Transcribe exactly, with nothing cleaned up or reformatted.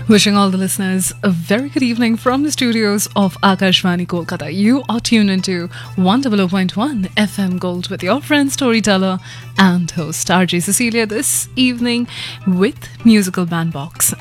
Wishing all the listeners a very good evening from the studios of Akashvani Kolkata. You are tuned into one oh oh point one F M Gold with your friend, storyteller and host R J Cecilia this evening with Musical Bandbox.